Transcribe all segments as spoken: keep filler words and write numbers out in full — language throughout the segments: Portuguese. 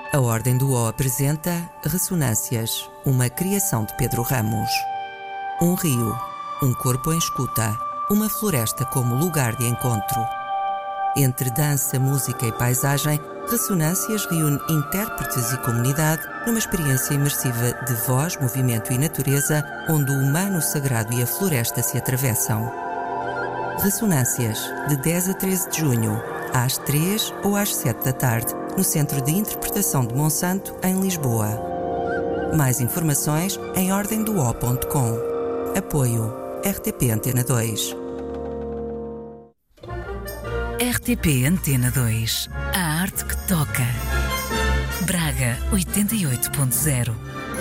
A Ordem do O apresenta Ressonâncias, uma criação de Pedro Ramos. Um rio, um corpo em escuta, uma floresta como lugar de encontro. Entre dança, música e paisagem, Ressonâncias reúne intérpretes e comunidade numa experiência imersiva de voz, movimento e natureza, onde o humano, o sagrado e a floresta se atravessam. Ressonâncias, de dez a treze de junho, às três ou às sete da tarde, no Centro de Interpretação de Monsanto, em Lisboa. Mais informações em ordem do o ponto com. Apoio R T P Antena dois. R T P Antena dois. A arte que toca. Braga oitenta e oito ponto zero.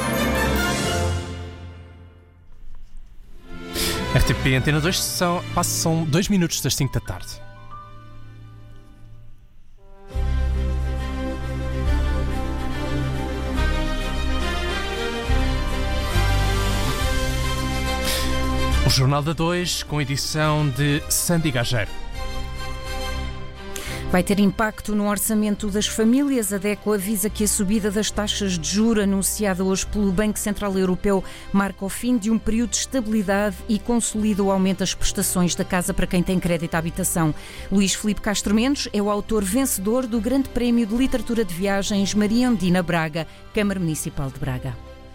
R T P Antena dois são, passam dois minutos das cinco da tarde. O Jornal da dois, com edição de Sandy Gageiro. Vai ter impacto no orçamento das famílias. A DECO avisa que a subida das taxas de juros anunciada hoje pelo Banco Central Europeu marca o fim de um período de estabilidade e consolida o aumento das prestações da casa para quem tem crédito à habitação. Luís Filipe Castro Mendes é o autor vencedor do Grande Prémio de Literatura de Viagens Maria Ondina Braga, Câmara Municipal de Braga.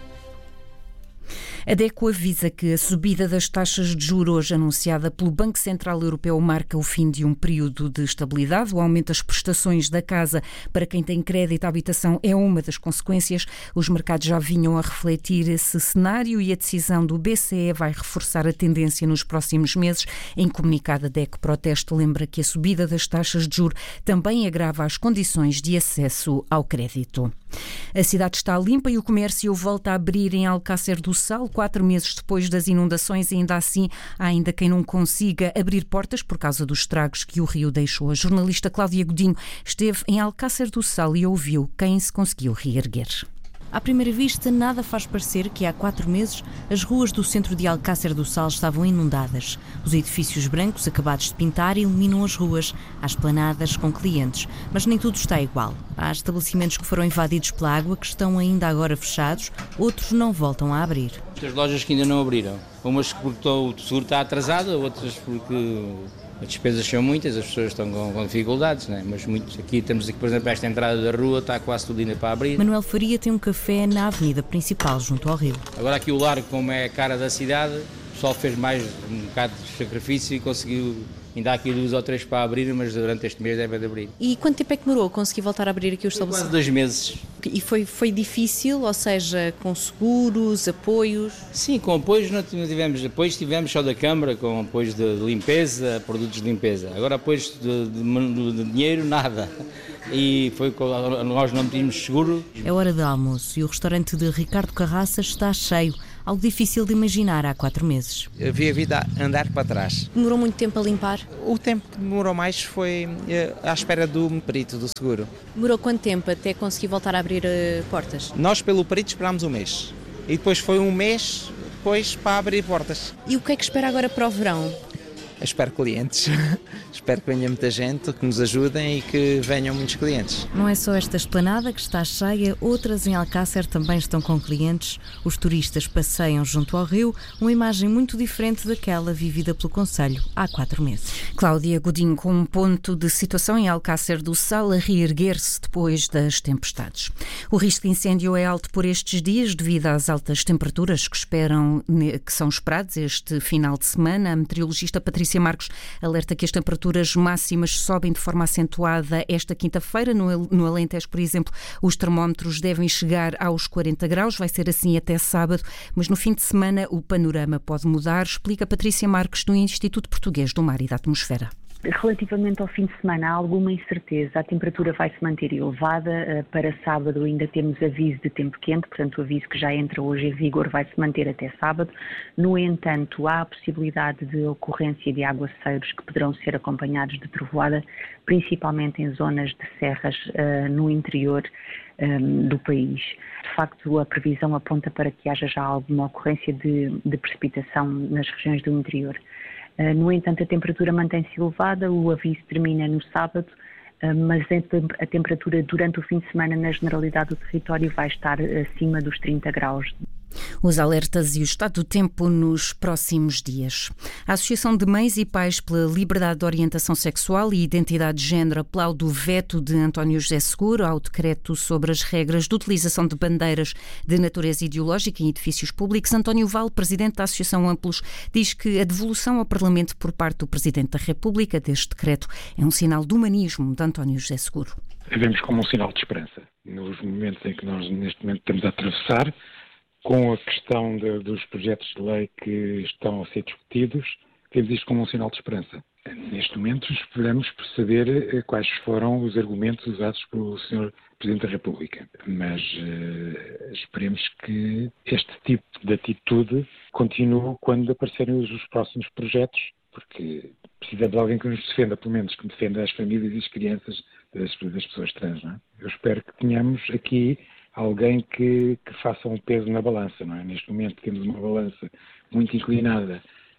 A DECO avisa que a subida das taxas de juros hoje anunciada pelo Banco Central Europeu marca o fim de um período de estabilidade. O aumento das prestações da casa para quem tem crédito à habitação é uma das consequências. Os mercados já vinham a refletir esse cenário e a decisão do B C E vai reforçar a tendência nos próximos meses. Em comunicado, a DECO Proteste lembra que a subida das taxas de juros também agrava as condições de acesso ao crédito. A cidade está limpa e o comércio volta a abrir em Alcácer do Sal, quatro meses depois das inundações, e ainda assim há ainda quem não consiga abrir portas por causa dos estragos que o rio deixou. A jornalista Cláudia Godinho esteve em Alcácer do Sal e ouviu quem se conseguiu reerguer. À primeira vista, nada faz parecer que há quatro meses as ruas do centro de Alcácer do Sal estavam inundadas. Os edifícios brancos acabados de pintar iluminam as ruas, há esplanadas com clientes. Mas nem tudo está igual. Há estabelecimentos que foram invadidos pela água que estão ainda agora fechados, outros não voltam a abrir. Muitas lojas que ainda não abriram. Umas porque o seguro está atrasado, outras porque as despesas são muitas, as pessoas estão com, com dificuldades, não é? Mas muitos aqui, temos aqui, por exemplo, esta entrada da rua, está quase tudo ainda para abrir. Manuel Faria tem um café na avenida principal, junto ao rio. Agora aqui o largo, como é a cara da cidade, o pessoal fez mais um bocado de sacrifício e conseguiu. Ainda há aqui duas ou três para abrir, mas durante este mês deve de abrir. E quanto tempo é que demorou a conseguir voltar a abrir aqui os estabelecimentos? Quase dois meses. E foi, foi difícil, ou seja, com seguros, apoios? Sim, com apoios não tivemos apoios, tivemos só da Câmara, com apoios de limpeza, produtos de limpeza. Agora apoios de, de, de dinheiro, nada. E foi com, nós não tínhamos seguro. É hora de almoço e o restaurante de Ricardo Carraças está cheio. Algo difícil de imaginar há quatro meses. Eu vi a vida andar para trás. Demorou muito tempo a limpar? O tempo que demorou mais foi à espera do perito do seguro. Demorou quanto tempo até conseguir voltar a abrir uh, portas? Nós, pelo perito, esperámos um mês. E depois foi um mês depois para abrir portas. E o que é que espera agora para o verão? Eu espero clientes. Espero que venha muita gente, que nos ajudem e que venham muitos clientes. Não é só esta esplanada que está cheia, outras em Alcácer também estão com clientes. Os turistas passeiam junto ao rio, uma imagem muito diferente daquela vivida pelo concelho há quatro meses. Cláudia Godinho com um ponto de situação em Alcácer do Sal a reerguer-se depois das tempestades. O risco de incêndio é alto por estes dias devido às altas temperaturas que, esperam, que são esperadas este final de semana. A meteorologista Patrícia Marcos alerta que as temperaturas máximas sobem de forma acentuada esta quinta-feira. No, no Alentejo, por exemplo, os termómetros devem chegar aos quarenta graus. Vai ser assim até sábado, mas no fim de semana o panorama pode mudar. Explica Patrícia Marcos do Instituto Português do Mar e da Atmosfera. Relativamente ao fim de semana, há alguma incerteza. A temperatura vai se manter elevada. Para sábado ainda temos aviso de tempo quente, portanto o aviso que já entra hoje em vigor vai se manter até sábado. No entanto, há a possibilidade de ocorrência de aguaceiros que poderão ser acompanhados de trovoada, principalmente em zonas de serras uh, no interior um, do país. De facto, a previsão aponta para que haja já alguma ocorrência de, de precipitação nas regiões do interior. Uh, no entanto, a temperatura mantém-se elevada, o aviso termina no sábado mas a temperatura durante o fim de semana na generalidade do território vai estar acima dos trinta graus. Os alertas e o estado do tempo nos próximos dias. A Associação de Mães e Pais pela Liberdade de Orientação Sexual e Identidade de Género aplaude o veto de António José Seguro ao decreto sobre as regras de utilização de bandeiras de natureza ideológica em edifícios públicos. António Vale, presidente da Associação Amplos, diz que a devolução ao Parlamento por parte do Presidente da República deste decreto é um sinal de humanismo de António José Seguro. Vemos como um sinal de esperança. Nos momentos em que nós neste momento estamos a atravessar, com a questão de, dos projetos de lei que estão a ser discutidos, temos isto como um sinal de esperança. Neste momento esperamos perceber quais foram os argumentos usados pelo senhor Presidente da República, mas uh, esperemos que este tipo de atitude continue quando aparecerem os, os próximos projetos, porque precisa de alguém que nos defenda, pelo menos que defenda as famílias e as crianças das, das pessoas trans, não é? Eu espero que tenhamos aqui alguém que, que faça um peso na balança, não é? Neste momento temos uma balança muito inclinada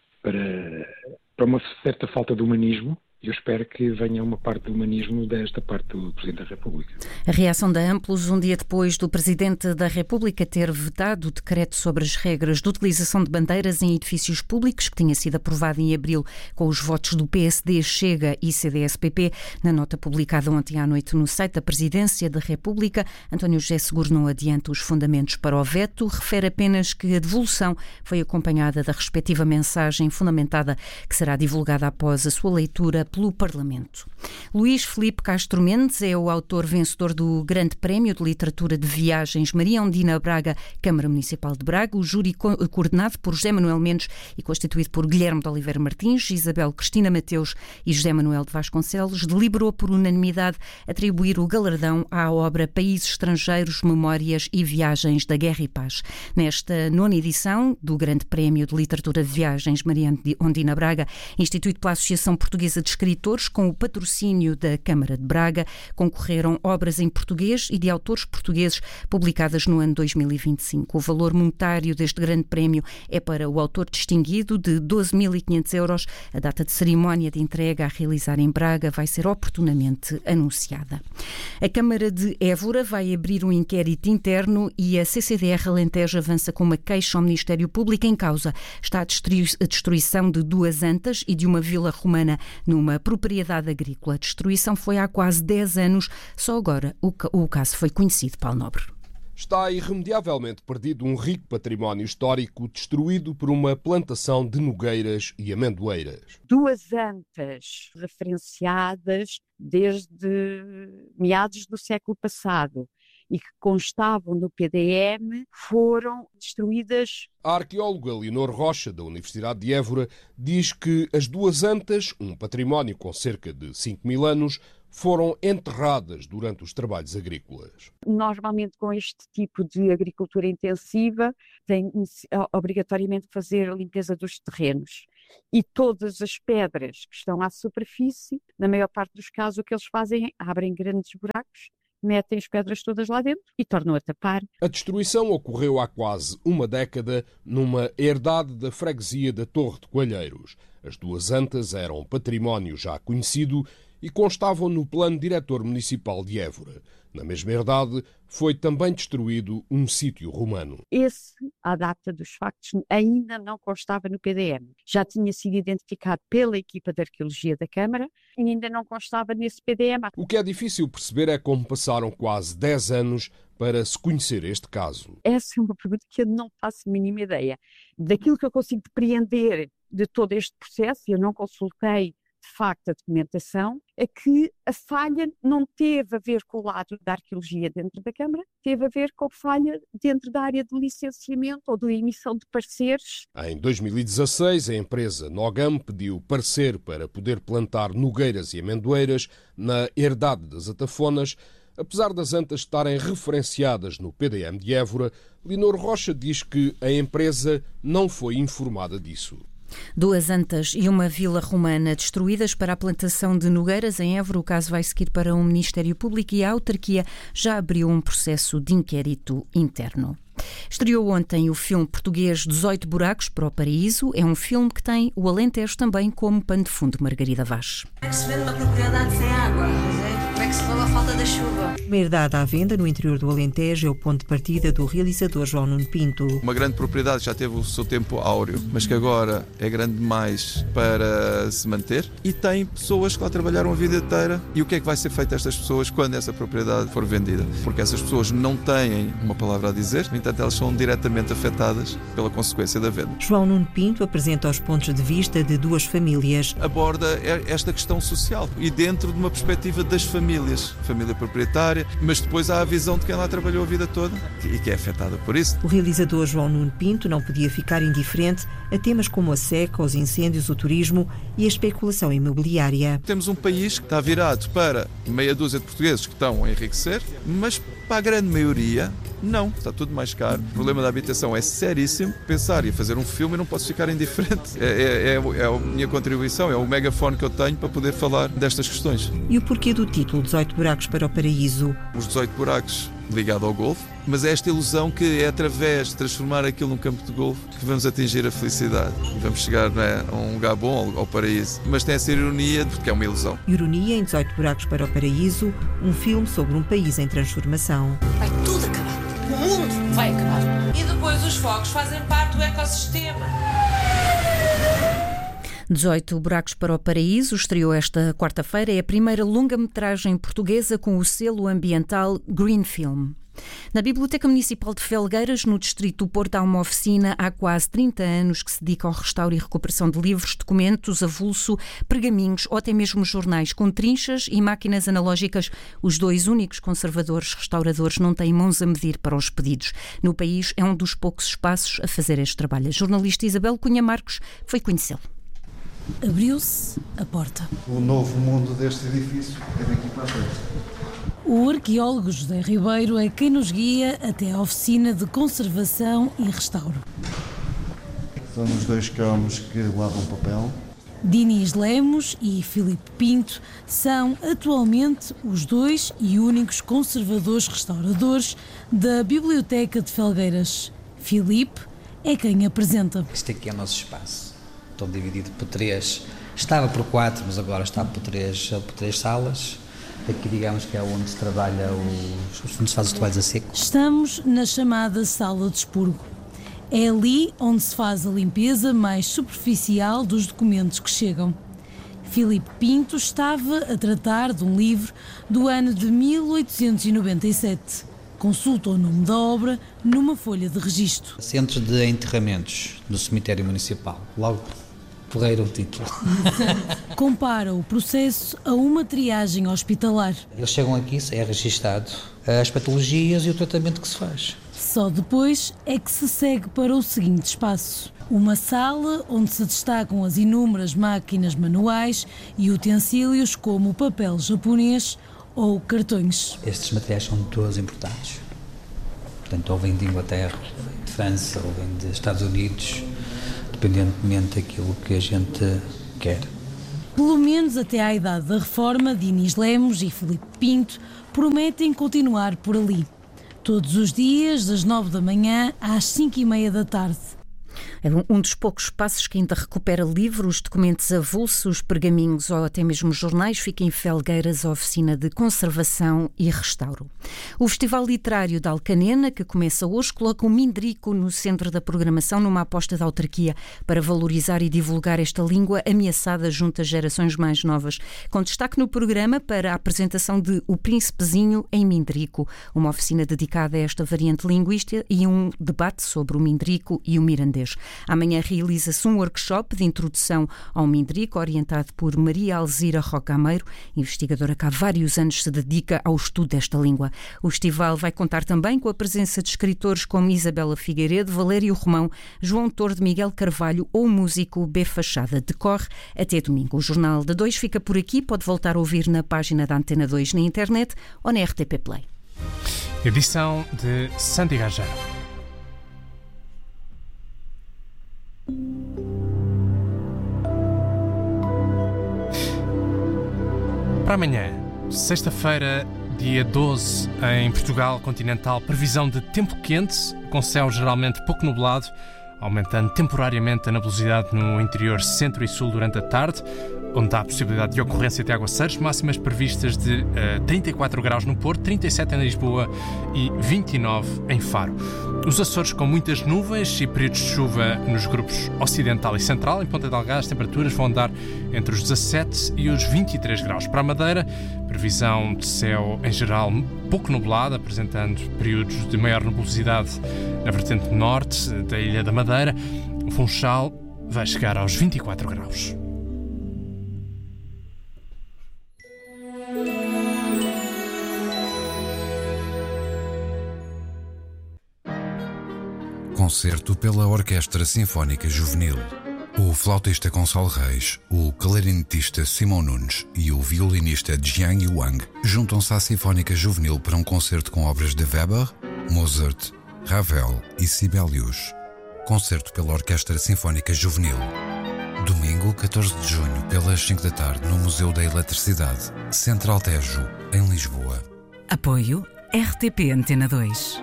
para, para uma certa falta de humanismo. Eu espero que venha uma parte do humanismo desta parte do Presidente da República. A reação da Amplos, um dia depois do Presidente da República ter vetado o decreto sobre as regras de utilização de bandeiras em edifícios públicos, que tinha sido aprovado em abril com os votos do P S D, Chega e C D S P P. Na nota publicada ontem à noite no site da Presidência da República, António José Seguro não adianta os fundamentos para o veto, refere apenas que a devolução foi acompanhada da respectiva mensagem fundamentada que será divulgada após a sua leitura pelo Parlamento. Luís Filipe Castro Mendes é o autor vencedor do Grande Prémio de Literatura de Viagens Maria Ondina Braga, Câmara Municipal de Braga. O júri, coordenado por José Manuel Mendes e constituído por Guilherme de Oliveira Martins, Isabel Cristina Mateus e José Manuel de Vasconcelos, deliberou por unanimidade atribuir o galardão à obra Países Estrangeiros, Memórias e Viagens da Guerra e Paz. Nesta nona edição do Grande Prémio de Literatura de Viagens Maria Ondina Braga, instituído pela Associação Portuguesa de Escritores, com o patrocínio da Câmara de Braga, concorreram obras em português e de autores portugueses publicadas no ano dois mil e vinte e cinco. O valor monetário deste grande prémio é para o autor distinguido de doze mil e quinhentos euros. A data de cerimónia de entrega a realizar em Braga vai ser oportunamente anunciada. A Câmara de Évora vai abrir um inquérito interno e a C C D R Alentejo avança com uma queixa ao Ministério Público. Em causa está a destruição de duas antas e de uma vila romana numa propriedade agrícola. A destruição foi há quase dez anos. Só agora o, o caso foi conhecido, Paulo Nobre. Está irremediavelmente perdido um rico património histórico destruído por uma plantação de nogueiras e amendoeiras. Duas antas referenciadas desde meados do século passado e que constavam no P D M foram destruídas. A arqueóloga Leonor Rocha, da Universidade de Évora, diz que as duas antas, um património com cerca de cinco mil anos, foram enterradas durante os trabalhos agrícolas. Normalmente, com este tipo de agricultura intensiva, tem obrigatoriamente que fazer a limpeza dos terrenos. E todas as pedras que estão à superfície, na maior parte dos casos, o que eles fazem é abrem grandes buracos, metem as pedras todas lá dentro e tornam a tapar. A destruição ocorreu há quase uma década numa herdade da freguesia da Torre de Coelheiros. As duas antas eram património já conhecido e constavam no plano diretor municipal de Évora. Na mesma herdade foi também destruído um sítio romano. Esse, à data dos factos, ainda não constava no P D M. Já tinha sido identificado pela equipa de arqueologia da Câmara e ainda não constava nesse P D M. O que é difícil perceber é como passaram quase dez anos para se conhecer este caso. Essa é uma pergunta que eu não faço a mínima ideia. Daquilo que eu consigo depreender de todo este processo, eu não consultei de facto a documentação, é que a falha não teve a ver com o lado da arqueologia dentro da Câmara, teve a ver com a falha dentro da área de licenciamento ou de emissão de pareceres. Em dois mil e dezasseis, a empresa Nogam pediu parecer para poder plantar nogueiras e amendoeiras na herdade das Atafonas. Apesar das antas estarem referenciadas no P D M de Évora, Leonor Rocha diz que a empresa não foi informada disso. Duas antas e uma vila romana destruídas para a plantação de nogueiras em Évora. O caso vai seguir para um Ministério Público e a autarquia já abriu um processo de inquérito interno. Estreou ontem o filme português dezoito Buracos para o Paraíso. É um filme que tem o Alentejo também como pano de fundo. Margarida Vaz. Como é que se vende uma propriedade sem água? relax, logo à falta da chuva. Uma herdade à venda no interior do Alentejo é o ponto de partida do realizador João Nuno Pinto. Uma grande propriedade que já teve o seu tempo áureo, mas que agora é grande demais para se manter, e tem pessoas que lá trabalharam a vida inteira. E o que é que vai ser feito a estas pessoas quando essa propriedade for vendida? Porque essas pessoas não têm uma palavra a dizer, no entanto elas são diretamente afetadas pela consequência da venda. João Nuno Pinto apresenta os pontos de vista de duas famílias. Aborda esta questão social e dentro de uma perspectiva das famílias, família proprietária, mas depois há a visão de quem lá trabalhou a vida toda e que é afetada por isso. O realizador João Nuno Pinto não podia ficar indiferente a temas como a seca, os incêndios, o turismo e a especulação imobiliária. Temos um país que está virado para meia dúzia de portugueses que estão a enriquecer, mas para a grande maioria não, está tudo mais caro. O problema da habitação é seríssimo. Pensar e fazer um filme, eu não posso ficar indiferente. É, é, é, é a minha contribuição, é o megafone que eu tenho para poder falar destas questões. E o porquê do título dezoito buracos para o paraíso? Os dezoito buracos ligado ao golfe, mas é esta ilusão que é através de transformar aquilo num campo de golfe que vamos atingir a felicidade. Vamos chegar, não é, a um lugar bom, ao, ao paraíso. Mas tem essa ironia porque é uma ilusão. Ironia em dezoito buracos para o paraíso, um filme sobre um país em transformação. Vai tudo acabar. O mundo vai acabar. E depois os fogos fazem parte do ecossistema. dezoito buracos para o paraíso estreou esta quarta-feira. É a primeira longa-metragem portuguesa com o selo ambiental Green Film. Na Biblioteca Municipal de Felgueiras, no distrito do Porto, há uma oficina há quase trinta anos que se dedica ao restauro e recuperação de livros, documentos, avulso, pergaminhos ou até mesmo jornais. Com trinchas e máquinas analógicas, os dois únicos conservadores restauradores não têm mãos a medir para os pedidos. No país, é um dos poucos espaços a fazer este trabalho. A jornalista Isabel Cunha Marcos foi conhecê-lo. Abriu-se a porta. O novo mundo deste edifício é daqui para a frente. O arqueólogo José Ribeiro é quem nos guia até à oficina de conservação e restauro. São os dois cães que lavam papel. Dinis Lemos e Filipe Pinto são atualmente os dois e únicos conservadores restauradores da Biblioteca de Felgueiras. Filipe é quem apresenta. Este aqui é o nosso espaço. Estou dividido por três. Estava por quatro, mas agora está por três, por três salas. Aqui, digamos que é onde se trabalha, os, onde se faz os trabalhos a seco. Estamos na chamada sala de expurgo. É ali onde se faz a limpeza mais superficial dos documentos que chegam. Filipe Pinto estava a tratar de um livro do ano de mil oitocentos e noventa e sete. Consulta o nome da obra numa folha de registro. Centro de Enterramentos do Cemitério Municipal. Logo porreiro o título. Compara o processo a uma triagem hospitalar. Eles chegam aqui, é registado as patologias e o tratamento que se faz. Só depois é que se segue para o seguinte espaço. Uma sala onde se destacam as inúmeras máquinas manuais e utensílios como o papel japonês ou cartões. Estes materiais são todos importados. Portanto, ou vêm de Inglaterra, ou vêm de França, ou vêm dos Estados Unidos, independentemente daquilo que a gente quer. Pelo menos até à idade da reforma, Dinis Lemos e Filipe Pinto prometem continuar por ali. Todos os dias, das nove da manhã às cinco e meia da tarde. É um dos poucos espaços que ainda recupera livros, documentos avulsos, pergaminhos ou até mesmo jornais. Fica em Felgueiras a oficina de conservação e restauro. O Festival Literário da Alcanena, que começa hoje, coloca o Mindrico no centro da programação numa aposta da autarquia para valorizar e divulgar esta língua ameaçada junto às gerações mais novas. Com destaque no programa para a apresentação de O Príncipezinho em Mindrico, uma oficina dedicada a esta variante linguística e um debate sobre o Mindrico e o mirandês. Amanhã realiza-se um workshop de introdução ao Mindrico, orientado por Maria Alzira Rocameiro, investigadora que há vários anos se dedica ao estudo desta língua. O festival vai contar também com a presença de escritores como Isabela Figueiredo, Valério Romão, João Tordo, Miguel Carvalho ou o músico B. Fachada. Decorre até domingo. O Jornal da dois fica por aqui, pode voltar a ouvir na página da Antena dois na internet ou na R T P Play. Edição de Santi Gageiro. Para amanhã, sexta-feira, dia doze, em Portugal continental, previsão de tempo quente, com céu geralmente pouco nublado, aumentando temporariamente a nebulosidade no interior centro e sul durante a tarde. onde há a possibilidade de ocorrência de aguaceiros, máximas previstas de uh, trinta e quatro graus no Porto, trinta e sete em Lisboa e vinte e nove em Faro. Os Açores com muitas nuvens e períodos de chuva nos grupos ocidental e central. Em Ponta Delgada as temperaturas vão andar entre os dezassete e os vinte e três graus. Para a Madeira, previsão de céu em geral pouco nublado, apresentando períodos de maior nebulosidade na vertente norte da Ilha da Madeira. O Funchal vai chegar aos vinte e quatro graus. Concerto pela Orquestra Sinfónica Juvenil. O flautista Gonçalo Reis, o clarinetista Simão Nunes e o violinista Jiang Wang juntam-se à Sinfónica Juvenil para um concerto com obras de Weber, Mozart, Ravel e Sibelius. Concerto pela Orquestra Sinfónica Juvenil. Domingo, catorze de junho, pelas cinco da tarde, no Museu da Eletricidade, Central Tejo, em Lisboa. Apoio R T P Antena dois.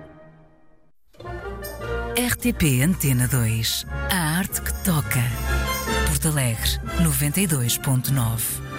R T P Antena dois. A arte que toca. Porto Alegre, noventa e dois ponto nove.